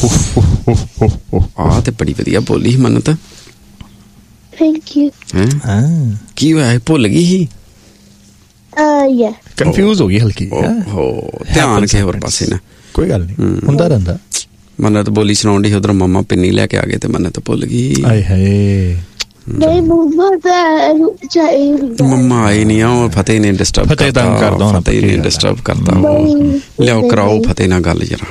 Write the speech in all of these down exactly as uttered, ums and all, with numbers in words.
ਆ ਤੇ ਬੜੀ ਵਧੀਆ ਬੋਲੀ ਮੰਨਤ। Thank you. ਕੀ ਹੋਇਆ, ਭੁੱਲ ਗਈ ਸੀ? या कंफ्यूज हो गई हल्की। ਹੋ ਧਿਆਨ ਕਿਸੇ ਹੋਰ ਪਾਸੇ ਨਾ, ਕੋਈ ਗੱਲ ਨਹੀਂ, ਹੁੰਦਾ ਰਹਿੰਦਾ। ਮੰਨਤ ਬੋਲੀ ਸੁਣਾਉਣ ਦੀ, ਉਧਰ ਮੰਮਾ ਪਿੰਨੀ ਲੈ ਕੇ ਆ ਗਏ ਤੇ ਮੰਨਤ ਭੁੱਲ ਗਈ। ਆਏ ਹਾਏ नहीं मम्मा तो चाहिए ਮੰਮਾ ਆਏ ਨਹੀਂ ਆ, ਉਹ ਫਤਿਹ ਨੇ ਡਿਸਟਰਬ ਫਤਿਹ ਤੰਗ ਕਰਦਾ ਹੋਣਾ, ਫਤਿਹ ਨੇ ਡਿਸਟਰਬ ਕਰਤਾ। ਲਿਆਓ ਕਰਾਓ ਫਤਿਹ ਨਾਲ ਗੱਲ ਜਰਾ।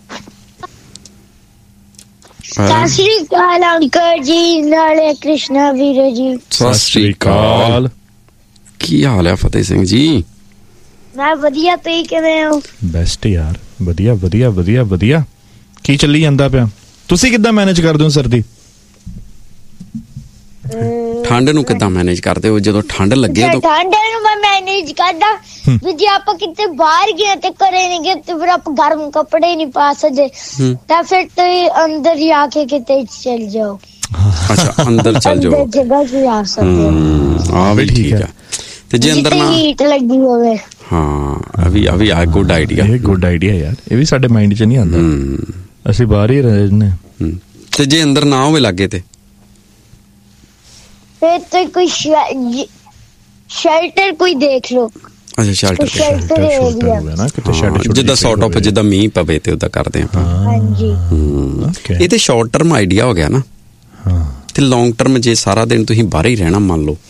ਸਤਿ ਸ਼੍ਰੀ ਅਕਾਲ ਅੰਕਲ ਜੀ, ਨਾਲੇ ਕ੍ਰਿਸ਼ਨਾ ਵੀਰ ਜੀ। ਸਤਿ ਸ਼੍ਰੀ ਅਕਾਲ। ਕੀ ਹਾਲ ਹੈ ਫਤਿਹ ਸਿੰਘ ਜੀ? ਮੈਂ ਵਧੀਆ, ਤੁਸੀਂ ਕਿਵੇਂ ਹੋ? ਬੈਸਟ ਯਾਰ, ਵਧੀਆ ਵਧੀਆ ਵਧੀਆ ਵਧੀਆ। ਕੀ ਚੱਲੀ ਜਾਂਦਾ ਪਿਆ? ਤੁਸੀਂ ਕਿੱਦਾਂ ਮੈਨੇਜ ਕਰਦੇ ਹੋ ਸਰਦੀ? ਠੰਡ ਨੂੰ ਕਿੱਦਾਂ ਮੈਨੇਜ ਕਰਦੇ ਹੋ? ਜਦੋਂ ਠੰਡ ਲੱਗੇ ਤਾਂ ਠੰਡ ਨੂੰ ਮੈਂ ਮੈਨੇਜ ਕਰਦਾ ਵੀ ਜੇ ਆਪਾਂ ਕਿਤੇ ਬਾਹਰ ਗਏ ਤੇ ਘਰੇ ਨਹੀਂ ਗਏ ਤੇ ਫਿਰ ਆਪਾਂ ਗਰਮ ਕੱਪੜੇ ਨਹੀਂ ਪਾ ਸਕਦੇ, ਤਾਂ ਫਿਰ ਤੁਸੀਂ ਅੰਦਰ ਜਾ ਕੇ ਕਿਤੇ ਚਲ ਜਾਓ। ਅੱਛਾ, ਅੰਦਰ ਚਲ ਜਾਓ, ਅੰਦਰ ਜਗ੍ਹਾ ਤੇ ਆ ਸਕਦੇ ਹੋ। ਆ ਵੀ ਠੀਕ ਹੈ। ਤੇ ਜੇ ਅੰਦਰ ਨਾ ਹੀਟ ਲੱਗੀ ਹੋਵੇ, ਹਾਂ, ਅਭੀ ਅਭੀ ਆ ਗੁੱਡ ਆਈਡੀਆ। ਇਹ ਗੁੱਡ ਆਈਡੀਆ ਯਾਰ, ਇਹ ਵੀ ਸਾਡੇ ਮਾਈਂਡ 'ਚ ਨਹੀਂ ਆਉਂਦਾ, ਅਸੀਂ ਬਾਹਰ ਹੀ ਰਹਿੰਦੇ। ਤੇ ਜੇ ਅੰਦਰ ਨਾ ਹੋਵੇ ਲੱਗੇ ਤੇ ਫਿਰ ਤੇ ਕੋਈ ਸ਼ੈਲਟਰ ਕੋਈ ਦੇਖ ਲਓ। ਅੱਛਾ, ਸ਼ੈਲਟਰ ਸ਼ੈਲਟਰ ਏਰੀਆ ਨਾ ਕਿਤੇ ਸ਼ੈਡ, ਜਿੱਦਾਂ ਸੌਟ ਆਫ ਜਿੱਦਾਂ ਮੀਂਹ ਪਵੇ ਤੇ ਉਦਾਂ ਕਰਦੇ ਆਪਾਂ। ਹਾਂਜੀ, ਇਹ ਤੇ ਸ਼ਾਰਟ ਟਰਮ ਆਈਡੀਆ ਹੋ ਗਿਆ ਨਾ। ਹਾਂ, ਤੇ ਲੌਂਗ ਟਰਮ ਜੇ ਸਾਰਾ ਦਿਨ ਤੁਸੀਂ ਬਾਹਰ ਹੀ ਰਹਿਣਾ ਮੰਨ ਲਓ,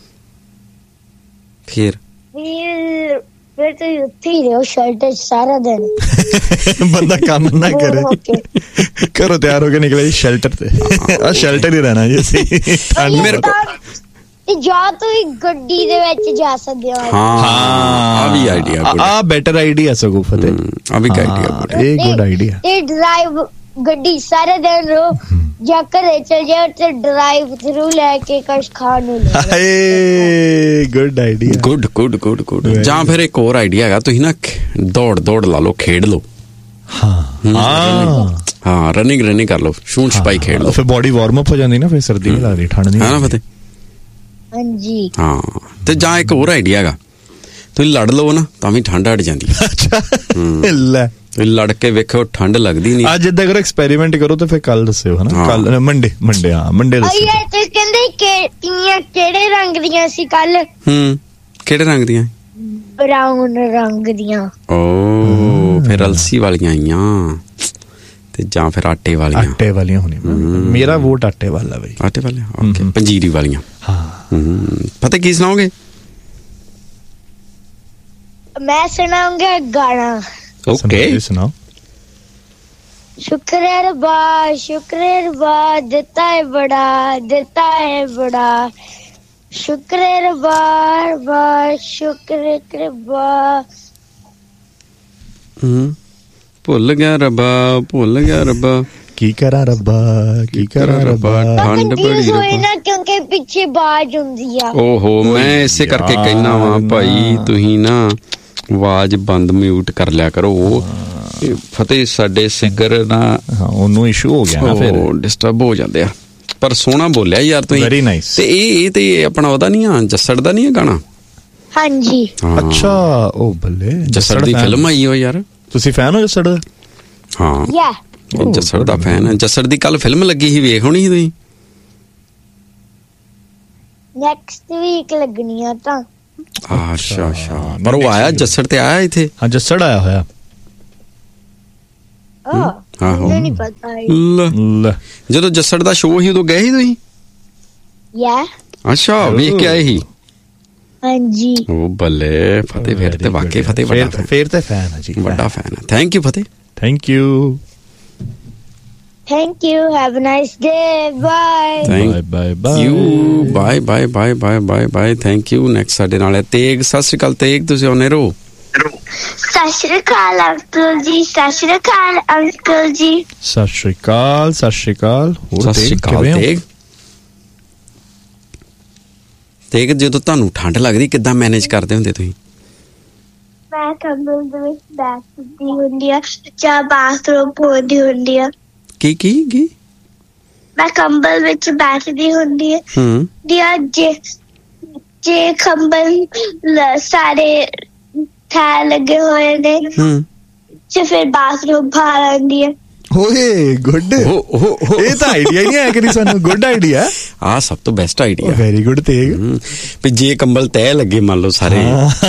ਫਿਰ ਫਿਰ ਤੁਸੀਂ ਉੱਥੇ ਹੀ ਰਹੋ ਸ਼ੈਲਟਰ ਸਾਰਾ ਦਿਨ। ਬੰਦਾ ਕੰਮ ਨਾ ਕਰੇ, ਘਰੋਂ ਤਿਆਰ ਹੋ ਕੇ ਨਿਕਲੇ ਜੀ ਸ਼ੈਲਟਰ ਤੇ, ਆ ਸ਼ੈਲਟਰ ਹੀ ਰਹਿਣਾ ਜੀ ਅਸੀਂ। ਮੇਰੇ ਕੋਲ ਜਾਂ ਤੁਸੀਂ ਗੱਡੀ ਦੇ ਵਿੱਚ ਜਾ ਸਕਦੇ ਹੋ। ਹਾਂ, ਆ ਵੀ ਆਈਡੀਆ ਗੁੱਡ, ਆ ਬੈਟਰ ਆਈਡੀਆ ਸਗੋਂ ਫਤਿਹ, ਆ ਵੀ ਆਈਡੀਆ ਗੁੱਡ, ਇਹ ਗੁੱਡ ਆਈਡੀਆ। ਇਹ ਡਰਾਈਵ ਗੱਡੀ ਸਾਰੇ ਦਿਨ ਰੋ ਜਾਂ ਘਰੇ ਚਲ ਜਾਓ ਤੇ ਡਰਾਈਵ ਥਰੂ ਲੈ ਕੇ ਕੁਝ ਖਾਣ ਨੂੰ ਲੈ। ਹਾਏ good idea, good good good good. ਜਾਂ ਫਿਰ ਇੱਕ ਹੋਰ ਆਈਡੀਆ ਹੈਗਾ, ਤੁਸੀਂ ਨਾ ਦੌੜ ਦੌੜ ਲਾ ਲਓ, ਖੇਡ ਲਓ। ਹਾਂ ਹਾਂ, ਰਨਿੰਗ ਰਨਿੰਗ ਕਰ ਲਓ, ਛੂਣ ਛਪਾਈ ਖੇਡ ਲਓ, ਫਿਰ ਬੋਡੀ ਵਾਰਮ ਅਪ ਹੋ ਜਾਂਦੀ ਨਾ, ਫਿਰ ਸਰਦੀ ਨਹੀਂ ਲੱਗਦੀ, ਠੰਡ ਨਹੀਂ ਹੈ ਨਾ ਫਤਿਹ? ਹਾਂਜੀ ਹਾਂ। ਤੇ ਜਾਂ ਇੱਕ ਹੋਰ ਆਈਡੀਆ ਹੈਗਾ, ਤੁਸੀਂ ਲੜ ਲਓ ਨਾ ਤਾਂ ਵੀ ਠੰਡ ਹਟ ਜਾਂਦੀ। ਅੱਛਾ ਲੈ, ਲੜ ਕੇ ਵੇਖੋ ਠੰਡ ਲੱਗਦੀ ਨਹੀਂ। ਅੱਜ ਏਦਾਂ ਕਰੋ, ਐਕਸਪੈਰੀਮੈਂਟ ਕਰੋ ਤੇ ਫਿਰ ਕੱਲ ਦੱਸਿਓ, ਹਨਾ? ਕੱਲ ਮੰਡੇ, ਮੰਡੇ ਹਾਂ ਮੰਡੇ ਦੱਸਿਓ। ਤੇ ਕਹਿੰਦੇ ਕਿ ਕਿਹੜੇ ਰੰਗ ਦੀਆਂ ਸੀ ਕੱਲ? ਹੂੰ, ਕਿਹੜੇ ਰੰਗ ਦੀਆਂ? ਬਰਾਊਨ ਰੰਗ ਦੀਆਂ। ਓ, ਫਿਰ ਅਲਸੀ ਵਾਲੀਆਂ ਆਈਆਂ ਤੇ ਜਾਂ ਫਿਰ ਆਟੇ ਵਾਲੀਆਂ? ਆਟੇ ਵਾਲੀਆਂ ਹੋਣੀਆਂ। ਮੇਰਾ ਵੋਟ ਆਟੇ ਵਾਲਾ ਬਈ। ਆਟੇ ਵਾਲੀਆਂ, ਓਕੇ, ਪੰਜੀਰੀ ਵਾਲੀਆਂ। ਹਾਂ, ਪਤਾ ਕੀ ਸੁਣਾਓਗੇ? ਮੈਂ ਸੁਣਾਉਂਗਾ ਗਾਣਾ। ਓਕੇ, ਸੁਣਾਓ। शुक्र है रब्बा, शुक्र है रब्बा, देता है बड़ा, देता है बड़ा। शुक्र है रब्बा, रब्बा, शुक्र है रब्बा। ਹੂੰ, ਭੁੱਲ ਗਿਆ ਰੱਬਾ, ਭੁੱਲ ਗਿਆ ਰੱਬਾ, ਕੀ ਕਰਾਂ ਰੱਬਾ, ਕੀ ਕਰਾਂ ਰੱਬਾ। ਠੰਡ ਬੜੀ ਹੋਈ ਨਾ ਕਿਉਂਕਿ ਪਿੱਛੇ ਬਾਜ ਹੁੰਦੀ ਆ। ਓਹੋ, ਮੈਂ ਇਸੇ ਕਰਕੇ ਕਹਿਣਾ ਵਾਂ ਭਾਈ, ਤੁਸੀਂ ਨਾ ਆਵਾਜ਼ ਬੰਦ ਮਿਊਟ ਕਰ ਲਿਆ ਕਰੋ। ਫਤਿਹ ਸਾਡੇ ਸਿੰਗਰ ਨਾ, ਹਾਂ, ਉਹਨੂੰ ਇਸ਼ੂ ਹੋ ਗਿਆ ਨਾ, ਫਿਰ ਡਿਸਟਰਬ ਹੋ ਜਾਂਦੇ ਆ। ਪਰ ਸੋਹਣਾ ਬੋਲਿਆ ਯਾਰ ਤੁਸੀਂ, ਵੈਰੀ ਨਾਈਸ। ਤੇ ਇਹ ਇਹ ਤੇ ਆਪਣਾ ਉਹਦਾ ਨਹੀਂ ਆ, ਜੱਸੜ ਦਾ ਨਹੀਂ ਹੈ ਗਾਣਾ? ਹਾਂਜੀ। ਅੱਛਾ, ਉਹ ਬੱਲੇ, ਜੱਸੜ ਦੀ ਫਿਲਮ ਆਈ ਹੋ ਯਾਰ, ਤੁਸੀਂ ਫੈਨ ਹੋ ਜੱਸੜ ਦਾ? ਹਾਂ, ਯਾ ਜੱਸੜ ਦਾ ਫੈਨ ਹੈ। ਜੱਸੜ ਦੀ ਕੱਲ ਫਿਲਮ ਲੱਗੀ ਸੀ, ਵੇਖ ਹੋਣੀ ਸੀ ਤੁਸੀਂ? ਨੈਕਸਟ ਵੀਕ ਲੱਗਣੀ ਆ ਤਾਂ। ਅੱਛਾ ਅੱਛਾ, ਪਰ ਉਹ ਆਇਆ ਜੱਸੜ ਤੇ ਆਇਆ ਇੱਥੇ? ਹਾਂ, ਜੱਸੜ ਆਇਆ ਹੋਇਆ। ਆਹੋ, ਨਹੀਂ ਪਤਾ। ਜਦੋਂ ਜੱਸੜ ਦਾ ਸ਼ੋਅ ਸੀ ਉਦੋਂ ਗਏ ਸੀ ਤੁਸੀਂ? ਯਾ ਅੱਛਾ, ਵੇਖ ਕੇ ਆਏ ਸੀ? ਹਾਂਜੀ। ਉਹ ਬੱਲੇ ਫਤਿਹ, ਫਿਰ ਤੇ ਵਾਕਈ ਫਤਿਹ ਵੱਡਾ, ਫਿਰ ਤੇ ਫੈਨ ਹੈ ਜੀ, ਵੱਡਾ ਫੈਨ ਹੈ। Thank you Fateh. Thank you, thank you, have a nice day, bye bye bye bye you, bye bye bye bye bye bye, thank you. Next ਸਾਡੇ ਨਾਲ ਹੈ ਤੇਗ। ਸਤਿ ਸ਼੍ਰੀ ਅਕਾਲ ਤੇਗ, ਤੁਸੀਂ ਆਉਨੇ ਰਹੋ। ਸਤਿ ਸ਼੍ਰੀ ਅਕਾਲ ਅੰਕਲ ਜੀ, ਸਤਿ ਸ਼੍ਰੀ ਅਕਾਲ ਅੰਕਲ ਜੀ। ਸਤਿ ਸ਼੍ਰੀ ਅਕਾਲ, ਸਤਿ ਸ਼੍ਰੀ ਅਕਾਲ। ਸਤਿ ਸ਼੍ਰੀ ਅਕਾਲ ਤੇਗ। ਤੇਗ, ਜਦੋਂ ਤੁਹਾਨੂੰ ਠੰਡ ਲੱਗਦੀ ਕਿੱਦਾਂ ਮੈਨੇਜ ਕਰਦੇ ਹੁੰਦੇ ਤੁਸੀਂ? ਮੈਂ ਕੰਬਲ ਦੇ ਵਿੱਚ ਬੈਠਦੀ ਹੁੰਦੀ ਆ ਜਾਂ ਬਾਥਰੂਮ ਪੋਦੀ ਹੁੰਦੀ ਆ। ਕੀ ਕੀ ਕੀ? ਮੈਂ ਕੰਬਲ ਵਿੱਚ ਬੈਠਦੀ ਹੁੰਦੀ ਆ। ਹੂੰ, ਦਿਆ ਜੇ ਜੇ ਕੰਬਲ ਸਾਰੇ ਥੈ ਲੱਗੇ ਹੋਏ ਨੇ, ਹੂੰ, ਤੇ ਫਿਰ ਬਾਥਰੂਮ ਬਾਹਰ ਆਉਂਦੀ ਹੈ। ਓਏ ਗੁੱਡ, ਇਹ ਤਾਂ ਆਈਡੀਆ ਨਹੀਂ ਆਇਆ ਕਦੀ ਸਾਨੂੰ। ਗੁੱਡ ਆਈਡੀਆ, ਆ ਸਭ ਤੋਂ best idea. Very good Tegh. ਵੀ ਜੇ ਕੰਬਲ ਤੈ ਲੱਗੇ ਮੰਨ ਲਓ ਸਾਰੇ।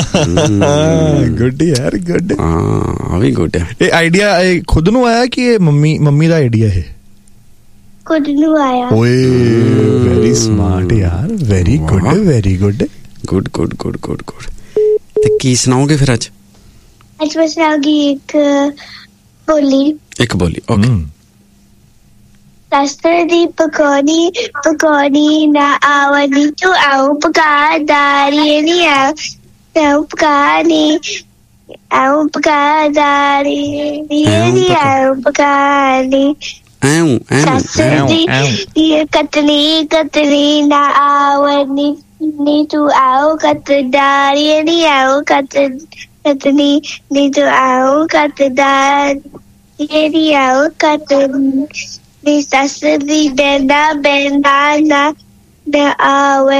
ਗੁੱਡ ਯਾਰ, ਗੁੱਡ। ਹਾਂ, ਆ ਵੀ ਗੁੱਡ ਹੈ। ਇਹ ਆਈਡੀਆ ਖੁਦ ਨੂੰ ਆਇਆ ਕਿ ਇਹ ਮੰਮੀ ਮੰਮੀ ਦਾ ਆਈਡੀਆ ਹੈ? ਖੁਦ ਨੂੰ ਆਇਆ। ਓਏ ਵੈਰੀ ਸਮਾਰਟ ਯਾਰ, very good, very good, good good good good good. ਤੇ ਕੀ ਸੁਣਾਓਗੇ ਫਿਰ ਅੱਜ? ਅੱਜ ਮੈਂ ਸੁਣਾਉਂਗੀ ਇੱਕ ਬੋਲੀ। ਇੱਕ ਬੋਲੀ, okay. Sastra di pagoni, pagoni na awani tu au pagdari ni au, au pagani, au pagdari ni au pagani. Au, au, Sastra di katli katli na awani ni tu au katdari ni au kat katli ni tu au katdari ni au kat. Di sasa di benda benda na na awe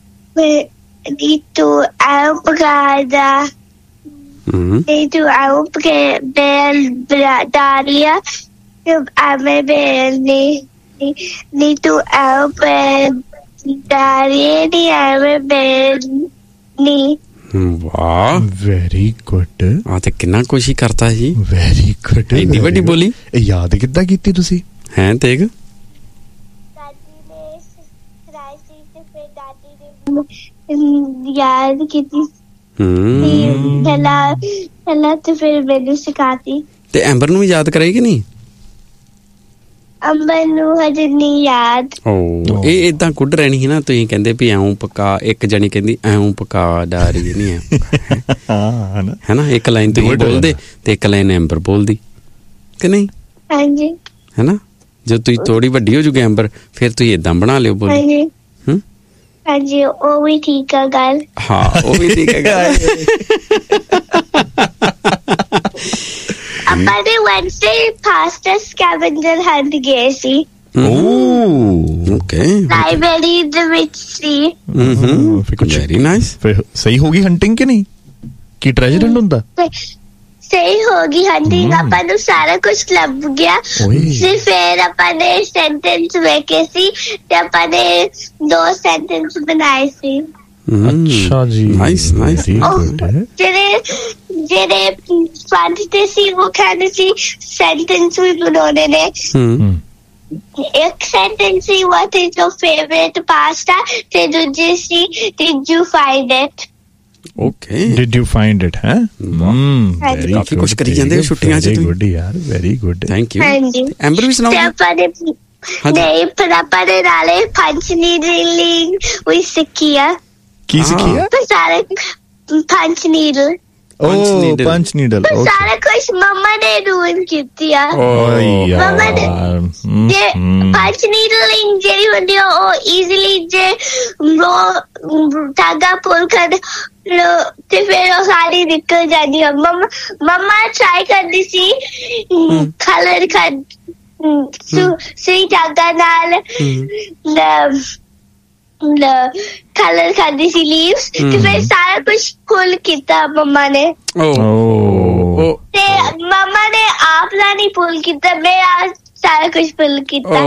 itu au pagada itu au pag bel daria ame bel ni ni tu au bel daria ni ame bel ni। ਵਾਹ, very good. ਆ ਤੇ ਕਿੰਨਾ ਕੁਛ ਹੀ ਕਰਤਾ ਜੀ। Very good, ਇੰਨੀ ਵੱਡੀ ਬੋਲੀ ਇਹ ਯਾਦ ਕਿੱਦਾਂ ਕੀਤੀ ਤੁਸੀਂ? ਹੈ ਤੇਗ? ਦਾਦੀ ਨੇ ਸਿਖਾਈ ਸੀ ਤੇ ਫਿਰ ਦਾਦੀ ਨੇ ਯਾਦ ਕੀਤੀ। ਹੂੰ, ਪਹਿਲਾਂ ਪਹਿਲਾਂ ਤੇ ਫਿਰ ਮੈਨੂੰ ਸਿਖਾਤੀ। ਤੇ ਐਂਬਰ ਨੂੰ ਵੀ ਯਾਦ ਕਰਾਈ ਕਿ ਨਹੀਂ? ਅੰਬਰ ਨੂੰ ਹਜੇ ਨਹੀਂ ਯਾਦ। ਓ, ਇਹ ਇਦਾਂ ਕੁੱਢ ਰਹਿਣੀ ਸੀ ਨਾ। ਤੁਸੀਂ ਕਹਿੰਦੇ ਵੀ ਐਉਂ ਪਕਾ, ਇੱਕ ਜਣੀ ਕਹਿੰਦੀ ਐਉਂ ਪਕਾ ਡਾਰੀ ਨਹੀਂ ਹੈ। ਹਾਂ ਹੈ ਨਾ, ਇੱਕ ਲਾਈਨ ਤੁਸੀਂ ਬੋਲਦੇ ਤੇ ਇੱਕ ਲਾਈਨ ਐਂਬਰ ਬੋਲਦੀ ਕਿ ਨਹੀਂ? ਹਾਂਜੀ। ਹੈ ਨਾ, ਜਦੋਂ ਤੁਸੀਂ ਥੋੜੀ ਵੱਡੀ ਹੋ ਜੂਗੀ ਐਂਬਰ, ਫਿਰ ਤੁਸੀਂ ਏਦਾਂ ਬਣਾ ਲਿਓ ਬੋਲੀ। ਹਾਂਜੀ ਹੂੰ, ਹਾਂਜੀ, ਉਹ ਵੀ ਠੀਕ ਆ ਗੱਲ। ਹਾਂ, ਉਹ ਵੀ ਠੀਕ ਹੈ ਗੱਲ। ਆਪਾਂ ਨੇ ਵੈਂਸਡੇ ਪਾਸਤਾ ਸਕੈਵੰਜਰ ਹੰਟ ਗਏ ਸੀ। ਓ ਓਕੇ, ਲਾਇਬ੍ਰੇਰੀ ਦੇ ਵਿੱਚ ਸੀ। ਹੂੰ, ਵੈਰੀ ਨਾਈਸ। ਫਿਰ ਸਹੀ ਹੋ ਗਈ ਹੰਟਿੰਗ ਕਿ ਨਹੀਂ? ਕੀ ਟ੍ਰੈਜਰ ਹੰਟ ਹੁੰਦਾ? ਸਹੀ ਹੋ ਗਈ ਹੰਟਿੰਗ। ਆਪਾਂ ਨੂੰ ਸਾਰਾ ਕੁਝ ਲੱਭ ਗਿਆ। ਸਿਰਫ ਫਿਰ ਆਪਾਂ ਨੇ ਸੈਂਟੈਂਸ ਵੇਖੇ ਸੀ ਤੇ ਆਪਾਂ ਨੇ ਦੋ ਸੈਂਟੈਂਸ ਬਣਾਏ ਸੀ। ਅੱਛਾ ਜੀ, ਨਾਈਸ ਨਾਈਸ। ਜਿਹੜੇ ਜਿਹੜੇ ਪੜ੍ਹਦੇ ਸੀ ਉਹ ਕਹਿੰਦੇ ਸੀ ਸੈਂਟੈਂਸ ਵੀ ਬਣਾਉਣੇ ਨੇ। ਇੱਕ sentence C what is your favorite pasta ਤੇ ਦੂਜੀ ਸੀ did you find it? Okay, did you find it? ਹੈ ਵੈਰੀ ਕਾਫੀ ਕੁਝ ਕਰੀ ਜਾਂਦੇ ਹੋ ਛੁੱਟੀਆਂ 'ਚ ਤੁਸੀਂ। ਗੁੱਡ ਯਾਰ, ਵੈਰੀ ਗੁੱਡ, ਥੈਂਕ ਯੂ। ਹਾਂਜੀ, ਐਂਬਰ ਵੀ ਸੁਣਾਓ। ਨਹੀਂ, ਪਰ ਆਪਾਂ ਨੇ ਨਾਲੇ ਪੰਚ ਨੀਡਲਿੰਗ ਵੀ ਸਿੱਖਿਆ। ਕੀ ਸਿੱਖਿਆ? ਸਾਰੇ ਪੰਚ ਨੀਡਲ। ਓ ਪੰਚ ਨੀਡਲ। ਸਾਰਾ ਕੁਝ ਮੰਮਾ ਨੇ ਰੂਨ ਕੀਤੀ ਆ। ਮੰਮਾ ਨੇ ਜੇ ਪੰਚ ਨੀਡਲਿੰਗ ਜਿਹੜੀ ਹੁੰਦੀ ਆ ਉਹ ਈਜ਼ੀਲੀ ਜੇ ਰੋ ਧਾਗਾ ਪੁੱਲ ਕਰ ਤੇ ਫਿਰ ਉਹ ਸਾਰੀ ਨਿਕਲ ਜਾਂਦੀ ਆ। ਮੰਮਾ ਮੰਮਾ ਟਰਾਈ ਕਰਦੀ ਸੀ ਕਲਰ ਕਰ ਸੂਈ ਧਾਗਾ ਨਾਲ ਕਲਰ ਕਰਦੀ ਸੀ ਲੀਵਸ ਤੇ ਫਿਰ ਸਾਰਾ ਕੁਝ ਫੁੱਲ ਕੀਤਾ ਮੰਮਾ ਨੇ। ਤੇ ਮੰਮਾ ਨੇ ਆਪ ਦਾ ਨਹੀਂ ਫੁੱਲ ਕੀਤਾ, ਮੈਂ ਸਾਰਾ ਕੁਝ ਫੁੱਲ ਕੀਤਾ।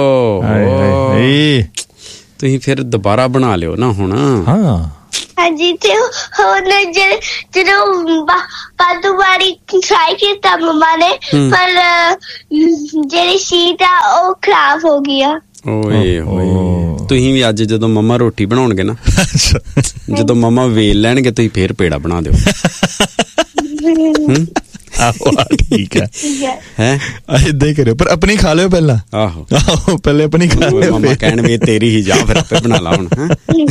ਤੁਸੀਂ ਫਿਰ ਦੁਬਾਰਾ ਬਣਾ ਲਿਓ ਨਾ ਹੁਣ। ਹਾਂ ਹਾਂਜੀ, ਤੇ ਹੁਣ ਜਦੋਂ ਬਾਦੂ ਵਾਰੀ ਟਰਾਈ ਕੀਤਾ ਮੰਮਾ ਨੇ, ਪਰ ਜਿਹੜੀ ਸ਼ੀਟ ਆ ਉਹ ਖਰਾਬ ਹੋ ਗਈ ਆ। ਓਏ ਹੋਏ, ਤੁਸੀਂ ਵੀ ਅੱਜ ਜਦੋਂ ਮੰਮਾ ਰੋਟੀ ਬਣਾਉਣਗੇ ਨਾ, ਜਦੋਂ ਮੰਮਾ ਵੇਲ ਲੈਣਗੇ ਤੁਸੀਂ ਫੇਰ ਪੇੜਾ ਬਣਾ ਦਿਓ। ਆਹੋ ਠੀਕ ਹੈ ਹੈ, ਏਦਾਂ ਹੀ ਕਰਿਓ, ਪਰ ਆਪਣੀ ਖਾ ਲਿਓ ਪਹਿਲਾਂ। ਆਹੋ ਆਹੋ ਪਹਿਲੇ ਆਪਣੀ ਖਾ ਲਿਓ। ਮੰਮਾ ਕਹਿਣ ਵੀ ਤੇਰੀ ਹੀ ਜਾ, ਫਿਰ ਆਪੇ ਬਣਾ ਲਾ ਹੁਣ।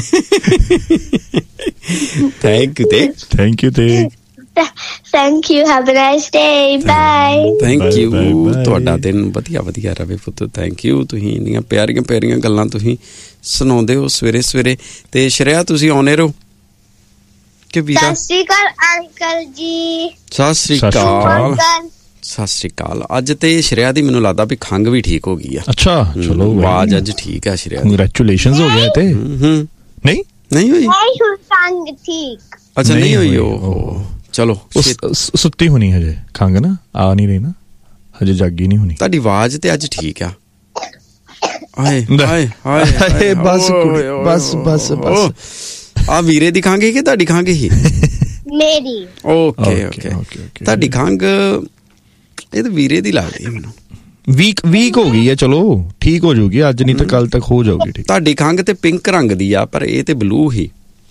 ਥੈਂਕ ਯੂ ਤੇ ਥੈਂਕ ਯੂ ਤੇ Thank you. Have a nice day. Bye. Thank you. ਤੁਹਾਡਾ ਦਿਨ ਵਧੀਆ ਵਧੀਆ ਰਵੇ ਪੁੱਤ। Thank you. ਤੁਸੀਂ ਇੰਨੀਆਂ ਪਿਆਰੀਆਂ ਪਿਆਰੀਆਂ ਗੱਲਾਂ ਤੁਸੀਂ ਸੁਣਾਉਂਦੇ ਹੋ ਸਵੇਰੇ ਸਵੇਰੇ। ਤੇ ਸ਼੍ਰੇਆ ਤੁਸੀਂ ਆਉਣੇ ਰਹੋ ਕਿ ਵੀਰਾ? ਸਤਿ ਸ਼੍ਰੀ ਅਕਾਲ ਅੰਕਲ ਜੀ। ਸਤਿ ਸ਼੍ਰੀ ਅਕਾਲ। ਸਤਿ ਸ਼੍ਰੀ ਅਕਾਲ। ਅੱਜ ਤੇ ਸ਼੍ਰੇਆ ਦੀ ਮੈਨੂੰ ਲੱਗਦਾ ਵੀ ਖੰਘ ਵੀ ਠੀਕ ਹੋ ਗਈ ਆ। ਅੱਛਾ ਚਲੋ, ਆਵਾਜ਼ ਅੱਜ ਠੀਕ ਆ ਸ਼੍ਰੇਆ ਦੀ। ਕੰਗ੍ਰੈਚੁਲੇਸ਼ਨਸ ਹੋ ਗਿਆ। ਤੇ ਨਹੀਂ ਨਹੀਂ ਹੋਈ? ਨਹੀਂ ਹੋਈ ਖੰਘ ਠੀਕ। ਅੱਛਾ ਨਹੀਂ ਹੋਈ। ਉਹ ਚਲੋ ਸੁੱਤੀ ਹੋਣੀ ਹਜੇ ਖੰਘ ਨਾ, ਆ ਨਹੀਂ ਰਹੀ ਨਾ ਹਜੇ ਜਾਗੀ ਨਹੀਂ ਹੋਣੀ। ਤੁਹਾਡੀ ਆਵਾਜ਼ ਤੇ ਅੱਜ ਠੀਕ ਆ। ਹਾਏ ਹਾਏ ਹਾਏ ਬਸ ਬਸ ਬਸ ਬਸ। ਆ ਵੀਰੇ ਦੀ ਖੰਘ ਸੀ ਕਿ ਤੁਹਾਡੀ ਖੰਘ ਸੀ? ਮੇਰੀ। ਓਕੇ ਓਕੇ ਤੁਹਾਡੀ ਖੰਘ ਇਹ ਤਾਂ ਵੀਰੇ ਦੀ ਲੱਗਦੀ ਹੈ ਮੈਨੂੰ। ਵੀਕ ਵੀਕ ਹੋ ਗਈ ਹੈ, ਚਲੋ ਠੀਕ ਹੋ ਜਾਊਗੀ ਅੱਜ, ਨਹੀਂ ਤਾਂ ਕੱਲ ਤੱਕ ਹੋ ਜਾਊਗੀ ਠੀਕ। ਤੁਹਾਡੀ ਖੰਘ ਤੇ ਪਿੰਕ ਰੰਗ ਦੀ ਆ, ਪਰ ਇਹ ਤੇ ਬਲੂ ਹੀ।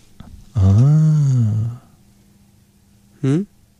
ਹੂੰ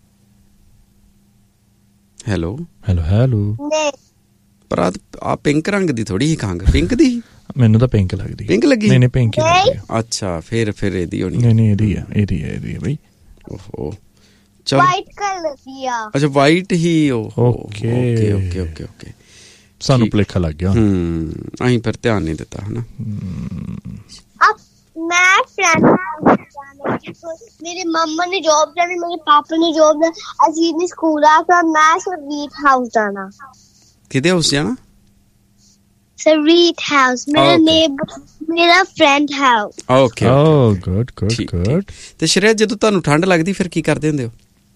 ਹੈਲੋ ਹੈਲੋ ਹੈਲੋ। ਪਰ ਆ ਪਿੰਕ ਰੰਗ ਦੀ ਥੋੜੀ ਹੀ ਖੰਘ, ਪਿੰਕ ਦੀ ਮੈਨੂੰ ਤਾਂ ਪਿੰਕ ਲੱਗਦੀ। ਪਿੰਕ ਲੱਗੀ? ਨਹੀਂ ਨਹੀਂ ਪਿੰਕ ਹੀ ਲੱਗੀ। ਅੱਛਾ ਫਿਰ ਫਿਰ ਇਹਦੀ ਹੋਣੀ। ਨਹੀਂ ਨਹੀਂ ਇਹਦੀ ਆ ਇਹਦੀ ਆ ਇਹਦੀ ਆ ਬਈ। ਓਹੋ ਚਲ ਵਾਈਟ ਕਲਰ ਦੀ ਆ। ਅੱਛਾ ਵਾਈਟ ਹੀ। Okay okay okay okay okay ਸਾਨੂੰ ਭੁਲੇਖਾ ਲੱਗ ਗਿਆ। ਹੂੰ ਅਸੀਂ ਫਿਰ ਧਿਆਨ ਨਹੀਂ ਦਿੱਤਾ ਹਨਾ। ਅਬ ਮੈਂ ਫਰੈਂਡ ਮੇਰੇ ਮੰਮਾ ਨੇ ਜੌਬ ਜਾਣੀ, ਮੇਰੇ ਪਾਪਾ ਨੇ ਜੌਬ ਜਾਣਾ, ਅਸੀਂ ਨੇ ਸਕੂਲ ਆ ਕੇ ਮੈਂ ਸਵੀਟ ਹਾਊਸ ਜਾਣਾ। ਕਿਹਦੇ ਹਾਊਸ ਜਾਣਾ? ਸਵੀਟ ਹਾਊਸ ਮੇਰਾ ਨੇਬਰ ਮੇਰਾ ਫਰੈਂਡ ਹਾਊਸ। ਓਕੇ ਓ ਗੁੱਡ ਗੁੱਡ ਗੁੱਡ। ਤੇ ਸ਼੍ਰੇਆ ਜਦੋਂ ਤੁਹਾਨੂੰ ਠੰਡ ਲੱਗਦੀ ਫਿਰ ਕੀ ਕਰਦੇ ਹੁੰਦੇ ਹੋ?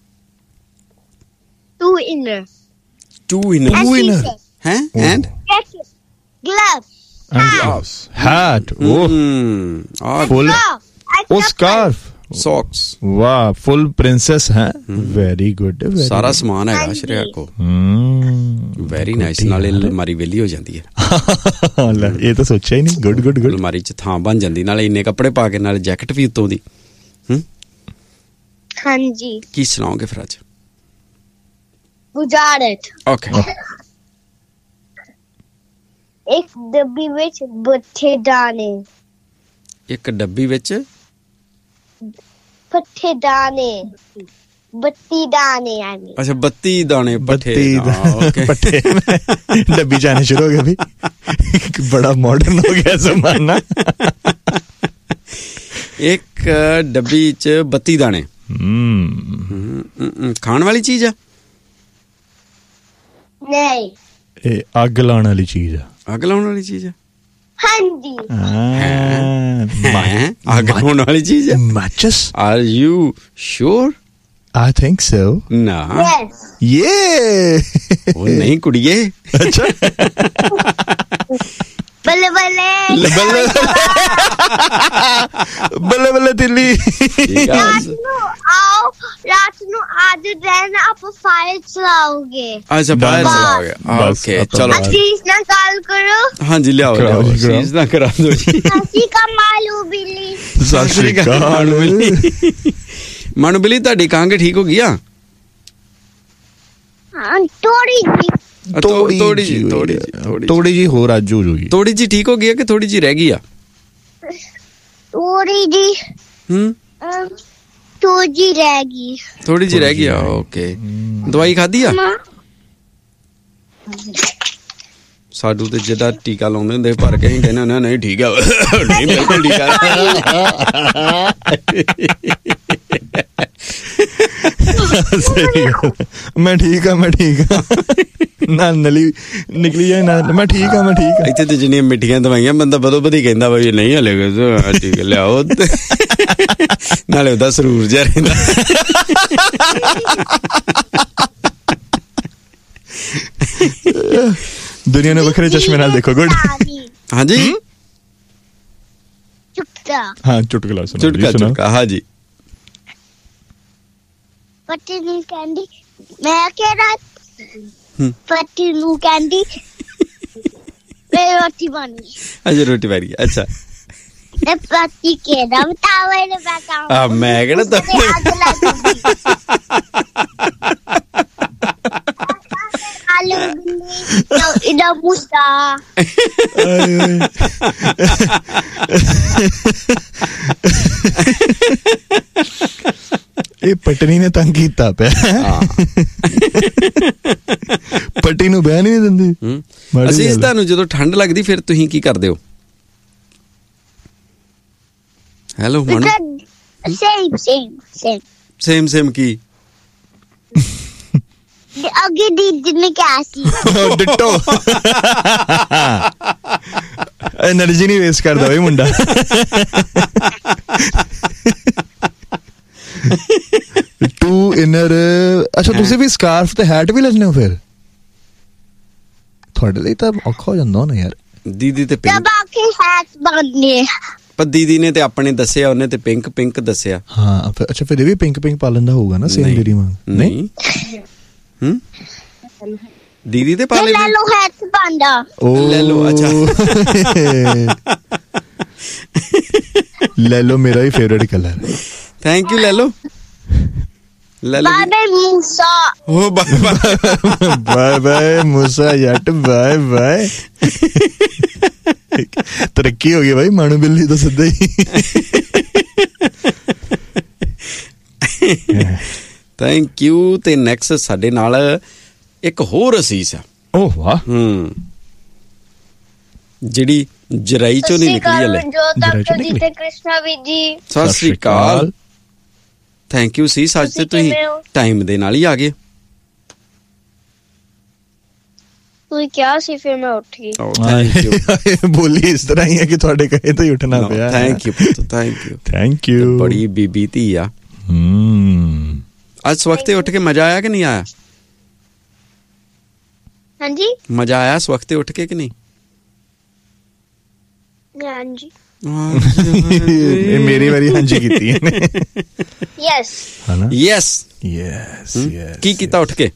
To inner to inner to inner ਹੈ and gloves gloves, hat, oh, mm. full, oh scarf, socks. वाह, full princess है, very good. सारा सामान है श्रेया को, very nice. नाले अलमारी वेली हो जाती है। ये तो सोचा ही नहीं। Good good good. अलमारी च थां बन जाती, नाले इन्ने कपड़े पा के नाले जैकेट भी उत्तों दी। हाँ जी। की सुनाओगे फिर आज? गुजारत। ओके। एक डब्बी विच पट्ठे दाने। एक डब्बी विच पट्ठे दाने, बत्ती दाने यानी। अच्छा बत्ती दाने पट्ठे। ओके पट्ठे डब्बी जाने शुरू हो गया भी। बड़ा मॉडर्न हो गया जमाना। एक डब्बी च बत्ती दाने। खाने वाली चीज है? नहीं। ए आग लाने वाली चीज है। आग लाने वाली चीज है? हाँ जी। आग लाने वाली चीज है? Matches? Are you sure? I think so. ना। Yes. Yeah. वो नहीं कुड़िए। अच्छा। बल्ले बल्ले। बल्ले बल्ले बल्ले दिल्ली। रात को आओ, रात को आधे दिन आप फायर चलाओगे। अच्छा फायर चलाओगे। ओके चलो। अजीज ना कॉल करो। हाँ जी ले आओ ले आओ। अजीज ना करा दो जी। ससी का मालू बिल्ली। ससी का मालू बिल्ली। मानू बिल्ली ताड़ी कांगे ठीक हो गया? हाँ थोड़ी जी। थोड़ी थोड़ी जी थोड़ी जी थोड़ी जी हो राजू हो जाएगी। थोड़ी जी ठीक हो गया कि थोड़ी जी रह गई? थोड़ी जी। हम्म थोड़ी जी रह गई। थोड़ी जी रह गई। ओके दवाई खाधी आ? साडू ते जदा टीका लाउंदे हुंदे पर के ही कहने नहीं ठीक है नहीं बिल्कुल ठीक है। मैं ठीक है मैं ठीक है ना नली निकली जाए ना मैं ठीक है मैं ठीक है। इत्थे ते जिन्नियां मिठियां दवाइयां बंदा बदो बदी कहंदा भाई नहीं हले ठीक है लियाओ नाले ओदा सरूर जा रहिंदा। दुनिया ने बखरे चश्मे नाल देखो। गुड। हाँ जी चुटका। हाँ चुटकुला सुनो। चुटका चुटका हाँ जी। पट्टी नू कैंडी मैं कह रहा पट्टी नू कैंडी मैं रोटी बनी। अच्छा रोटी बनी। अच्छा पट्टी के ना बतावे ने बताओ। आ मैं कहना तो आलू बिल्ली तो इधर मुस्ता। ਇਹ ਪਟਨੀ ਨੇ ਤੰਗ ਕੀਤਾ ਪਿਆ। ਪੱਟੀ ਨੂੰ ਬਹਿ ਨਹੀਂ ਦਿੰਦੀ। ਅਸੀਂ ਇਸ ਤੁਹਾਨੂੰ ਜਦੋਂ ਠੰਡ ਲੱਗਦੀ ਫਿਰ ਤੁਸੀਂ ਕੀ ਕਰਦੇ ਹੋ? ਹੈਲੋ ਮਨ same same same same same ਕੀ ਅੱਗੇ ਦੀਦੀ ਨੇ ਕਿਹਾ ਸੀ ਡਿੱਟੋ। એનર્ਜੀ ਨਹੀਂ ਵੇਸਟ ਕਰਦਾ ਬਈ ਮੁੰਡਾ। To inner. ਅੱਛਾ ਤੁਸੀਂ ਵੀ ਸਕਾਰਫ ਤੇ ਹੈਟ ਵੀ ਲੈਣੇ ਹੋ ਫਿਰ? ਤੁਹਾਡੇ ਲਈ ਤਾਂ ਔਖਾ ਹੋ ਜਾਂਦਾ ਨਾ ਯਾਰ। ਦੀਦੀ ਤੇ ਪਿੰਕ ਬਾਕੀ ਹੈਟ ਬਣਨੇ, ਪਰ ਦੀਦੀ ਨੇ ਤੇ ਆਪਣੇ ਦੱਸਿਆ, ਉਹਨੇ ਤੇ ਪਿੰਕ ਪਿੰਕ ਦੱਸਿਆ। ਹਾਂ ਅੱਛਾ, ਫਿਰ ਇਹ ਵੀ ਪਿੰਕ ਪਿੰਕ ਪਾ ਲੈਂਦਾ ਹੋਊਗਾ ਨਾ ਸੇਮ ਦੀਦੀ ਵਾਂਗ। ਨਹੀਂ ਹੂੰ ਦੀਦੀ ਤੇ ਪਾ ਲੈ ਲੈ ਲੋ ਹੈਟ ਬਣਦਾ। ਓ ਲੈ ਲੋ। ਅੱਛਾ ਲੈ ਲੋ ਮੇਰਾ ਵੀ ਫੇਵਰੇਟ ਕਲਰ। ਥੈਂਕ ਯੂ ਲੈ ਲੋ ਲੈ ਲੋ। ਬਾਏ ਬਾਏ ਮੂਸਾ। ਓ ਬਾਏ ਬਾਏ ਬਾਏ ਬਾਏ ਮੂਸਾ ਜੱਟ ਬਾਏ ਬਾਏ। ਤਰੱਕੀ ਹੋ ਗਈ ਭਾਈ ਮਾਣੂ ਬਿੱਲੀ ਤਾਂ ਸਿੱਧਾ ਹੀ। Thank you. ਤੇ ਨੈਕਸਟ ਸਾਡੇ ਨਾਲ ਇੱਕ ਹੋਰ ਅਸੀਸ ਆ। ਓਹ ਵਾਹ। ਹੂੰ ਜਿਹੜੀ ਜਰਾਈ ਚੋਂ ਨਹੀਂ ਨਿਕਲੀ ਹਲੇ। ਤੇ ਕ੍ਰਿਸ਼ਨਾ ਵੀ ਜੀ ਸਤਿ ਸ੍ਰੀ ਅਕਾਲ। ਥੈਂਕ ਯੂ ਸੀ। ਸੱਚ ਤੇ ਤੁਸੀਂ ਟਾਈਮ ਦੇ ਨਾਲ ਹੀ ਆ ਗਏ। ਤੂੰ ਕਿਹਾ ਸੀ ਫਿਰ ਮੈਂ ਉੱਠ ਗਈ। Thank you. ਬੋਲੀ ਇਸ ਤਰ੍ਹਾਂ ਹੀ ਹੈ ਕਿ ਤੁਹਾਡੇ ਕਹੇ ਤੋਂ ਹੀ ਉੱਠਣਾ ਪਿਆ। Thank you thank you thank you. ਬੜੀ ਬੀਬੀ ਧੀ ਆ। ਹੂੰ ਅੱਜ ਸਵਖਤੇ ਉੱਠ ਕੇ ਮਜ਼ਾ ਆਇਆ ਕਿ ਨਹੀਂ ਆਇਆ? ਹਾਂਜੀ ਮਜ਼ਾ ਆਇਆ ਸਵਖਤੇ ਉੱਠ ਕੇ ਕਿ ਨਹੀਂ? ਹਾਂਜੀ ਇਹ ਮੇਰੀ ਵਾਰੀ ਹਾਂਜੀ ਕੀਤੀ ਇਹਨੇ। ਯੈਸ ਹਨਾ ਯੈਸ ਯੈਸ ਯੈਸ। ਕੀ ਕੀਤਾ ਉੱਠ ਕੇ?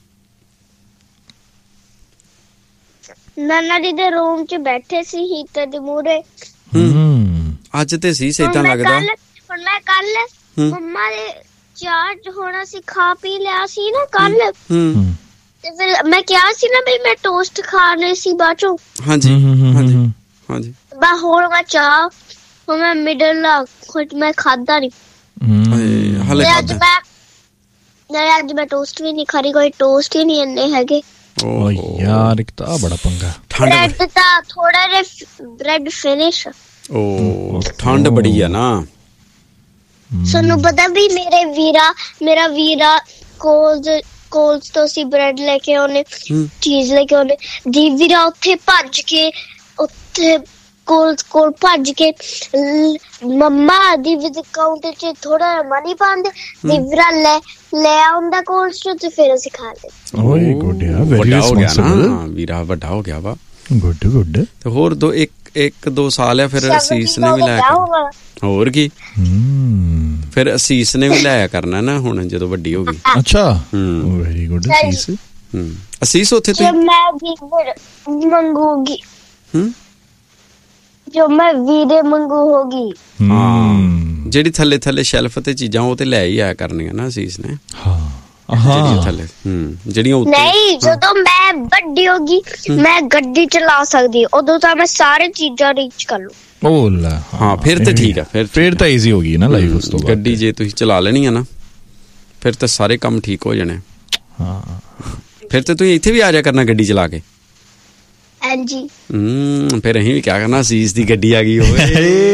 ਨਾਨਾ ਜੀ ਦੇ ਰੂਮ 'ਚ ਬੈਠੇ ਸੀ ਹੀਟਰ ਦੇ ਮੂਹਰੇ। ਹੂੰ ਅੱਜ ਤੇ ਸੀ ਏਦਾਂ ਲੱਗਦਾ। ਹੁਣ ਮੈਂ ਕੱਲ ਮੰਮਾ ਦੇ ਚਾਰਜ ਹੋਣਾ ਸੀ, ਖਾ ਪੀ ਲਿਆ ਸੀ ਨਾ ਕੱਲ। ਹੂੰ ਤੇ ਫਿਰ ਮੈਂ ਕਿਹਾ ਸੀ ਨਾ ਵੀ ਮੈਂ ਟੋਸਟ ਖਾਣੇ ਸੀ ਬਾਅਦ ਚੋਂ। ਹਾਂਜੀ ਹਾਂਜੀ ਹਾਂਜੀ। ਬਾ ਹੋਰ ਮੈਂ ਚਾਹ ਹੁਣ ਮੈਂ ਮਿਡਲ ਆ ਕੁਝ ਮੈਂ ਖਾਦਾ ਨਹੀਂ ਹਲੇ। ਅੱਜ ਮੈਂ ਨਹੀਂ ਅੱਜ ਮੈਂ ਟੋਸਟ ਵੀ ਨਹੀਂ ਖਾਰੀ, ਕੋਈ ਟੋਸਟ ਹੀ ਨਹੀਂ ਇੰਨੇ ਹੈਗੇ। ਓ ਯਾਰ ਇੱਕ ਤਾਂ ਬੜਾ ਪੰਗਾ। ਬ੍ਰੈਡ ਤਾਂ ਥੋੜਾ ਜਿਹਾ ਬ੍ਰੈਡ ਫਿਨਿਸ਼। ਓ ਠੰਡ ਬੜੀ ਆ ਨਾ। ਸਾਨੂੰ ਪਤਾ ਵੀ ਮੇਰੇ ਵੀਰਾ ਮੇਰਾ ਵੀਰਾ ਕੋਲਜ ਕੋਲਜ ਤੋਂ ਸੀ ਬ੍ਰੈਡ ਲੈ ਕੇ ਉਹਨੇ ਚੀਜ਼ ਲੈ ਕੇ ਉਹਨੇ ਦੀ ਵੀਰਾ ਉੱਥੇ ਭੱਜ ਕੇ ਉੱਥੇ ਕੋਲ ਕੋਲ ਭੱਜ ਕੇ ਮੰਮਾ ਦੀ ਵਿਦ ਕਾਊਂਟਰ 'ਚ ਥੋੜਾ ਮਨੀ ਪਾਉਂਦੇ ਦੀ ਵੀਰਾ ਲੈ ਲੈ ਆਉਂਦਾ ਕੋਲ 'ਚ ਤੇ ਫਿਰ ਅਸੀਂ ਖਾ ਲਏ। ਓਏ ਗੁੱਡ ਆ, ਵੈਰੀ ਰਿਸਪੌਂਸਿਬਲ। ਹਾਂ ਵੀਰਾ ਵੱਡਾ ਹੋ ਗਿਆ ਵਾ। Good good. ਤੇ ਹੋਰ ਦੋ ਇੱਕ ਇੱਕ ਦੋ ਸਾਲ ਆ ਫਿਰ ਅਸੀਸ ਨੇ ਵੀ ਲੈ ਹੋਰ ਕੀ ਫਿਰ ਅਸੀਸ ਨੇ ਵੀ ਲਿਆ ਕਰਨਾ ਨਾ ਹੁਣ ਜਦੋਂ ਵੱਡੀ ਹੋ ਗਈ। ਅੱਛਾ ਵੈਰੀ ਗੁੱਡ ਅਸੀਸ। ਹੂੰ ਅਸੀਸ ਉੱਥੇ ਤੇ ਮੈਂ ਵੀ ਮੰਗੂਗੀ ਹੂੰ ਜੋ ਮੈਂ ਵੀਰੇ ਮੰਗੂ ਹੋਗੀ। ਹਾਂ ਜਿਹੜੀ ਥੱਲੇ ਥੱਲੇ ਸ਼ੈਲਫ ਤੇ ਚੀਜ਼ਾਂ ਉਹ ਤੇ ਲੈ ਹੀ ਆਇਆ ਕਰਨੀਆਂ ਨਾ ਅਸੀਸ ਨੇ। ਹਾਂ ਜਿਹੜੀਆਂ ਥੱਲੇ ਹੂੰ ਜਿਹੜੀਆਂ ਉੱਤੇ ਨਹੀਂ ਜਦੋਂ ਮੈਂ ਵੱਡੀ ਹੋਗੀ ਮੈਂ ਗੱਡੀ ਚਲਾ ਸਕਦੀ ਉਦੋਂ ਤਾਂ ਮੈਂ ਸਾਰੇ ਚੀਜ਼ਾਂ ਰੀਚ ਕਰ ਲੂ। ਓ ਲੈ ਹਾਂ ਫਿਰ ਤੇ ਠੀਕ ਆ। ਫਿਰ ਫਿਰ ਤਾਂ ਈਜ਼ੀ ਹੋ ਗਈ ਨਾ ਲਾਈਫ ਉਸ ਤੋਂ ਬਾਅਦ। ਗੱਡੀ ਜੇ ਤੁਸੀਂ ਚਲਾ ਲੈਣੀ ਆ ਨਾ ਫਿਰ ਤਾਂ ਸਾਰੇ ਕੰਮ ਠੀਕ ਹੋ ਜਾਣੇ। ਹਾਂ ਫਿਰ ਤੇ ਤੁਸੀਂ ਇੱਥੇ ਵੀ ਆ ਜਾ ਕਰਨਾ ਗੱਡੀ ਚਲਾ ਕੇ। ਹਾਂਜੀ ਹੂੰ ਫਿਰ ਅਸੀਂ ਵੀ ਕਿਆ ਕਰਨਾ ਅਸੀਸ ਦੀ ਗੱਡੀ ਆ ਗਈ ਹੋਵੇ।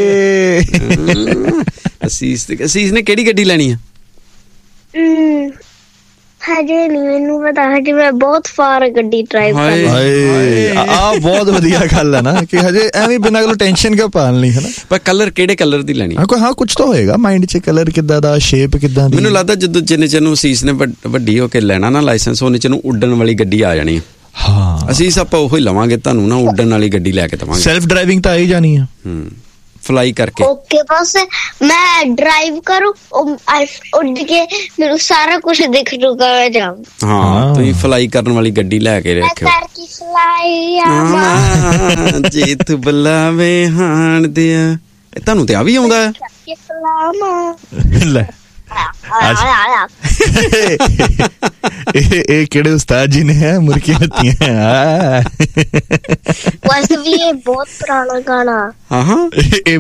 ਅਸੀਸ ਤੇ ਅਸੀਸ ਨੇ ਕਿਹੜੀ ਗੱਡੀ ਲੈਣੀ ਆ? ਹਜੇ ਨਹੀਂ ਮੈਨੂੰ ਪਤਾ, ਹਜੇ ਮੈਂ ਬਹੁਤ ਫਾਰ ਗੱਡੀ ਡਰਾਈਵ ਕਰਨੀ। ਆ ਬਹੁਤ ਵਧੀਆ ਗੱਲ ਹੈ ਨਾ ਕਿ ਹਜੇ ਐਵੇਂ ਬਿਨਾਂ ਕੋਈ ਟੈਨਸ਼ਨ ਕਿਉਂ ਪਾਲਣੀ ਹੈ ਨਾ। ਪਰ ਕਲਰ ਕਿਹੜੇ ਕਲਰ ਦੀ ਲੈਣੀ? ਹਾਂ ਕੋਈ ਹਾਂ ਕੁਝ ਤਾਂ ਹੋਏਗਾ ਮਾਈਂਡ 'ਚ ਕਲਰ ਕਿੱਦਾਂ ਦਾ, ਸ਼ੇਪ ਕਿੱਦਾਂ ਦੀ। ਮੈਨੂੰ ਲੱਗਦਾ ਜਦੋਂ ਜਿੰਨੇ ਚਿਰ ਨੂੰ ਅਸੀਸ ਨੇ ਵੱਡੀ ਹੋ ਕੇ ਲੈਣਾ ਨਾ ਲਾਇਸੈਂਸ ਉਹਨੇ ਚਿਰ ਨੂੰ ਉੱਡਣ ਵਾਲੀ ਗੱਡੀ ਆ ਜਾਣੀ। ਹਾਂ ਅਸੀਸ ਆਪਾਂ ਉਹੀ ਲਵਾਂਗੇ ਤੁਹਾਨੂੰ ਨਾ ਉੱਡਣ ਵਾਲੀ ਗੱਡੀ ਲੈ ਕੇ ਦਵਾਂਗੇ। ਸੈਲਫ ਡਰਾਈਵਿੰਗ ਤਾਂ ਆ ਹੀ ਜਾਣੀ ਆ। ਹੂੰ ਫਲਾਈ ਕਰਕੇ। ਓਕੇ ਬਸ ਮੈਂ ਡਰਾਈਵ ਕਰੂ ਉੱਡ ਕੇ ਮੈਨੂੰ ਸਾਰਾ ਕੁਝ ਦਿਖ ਜੂਗਾ ਮੈਂ ਜਾਊਂ। ਹਾਂ ਤੁਸੀਂ ਫਲਾਈ ਕਰਨ ਵਾਲੀ ਗੱਡੀ ਲੈ ਕੇ ਰੱਖਿਓ। ਮੈਂ ਕੀ ਫਲਾਈ ਆ ਜੇ ਤੂੰ ਬੁਲਾਵੇ ਹਾਣ ਦਿਆ। ਤੁਹਾਨੂੰ ਤੇ ਆ ਵੀ ਆਉਂਦਾ ਹੈ? ਲੈ ਇਹ ਕਿਹੜੇ ਉਸਤਾਦ ਜੀ ਨੇ ਹੈ ਮੁਰਕੀ ਲੱਤੀਆਂ। ਵੈਸੇ ਵੀ ਇਹ ਬਹੁਤ ਪੁਰਾਣਾ ਗਾਣਾ। ਹਾਂ ਹਾਂ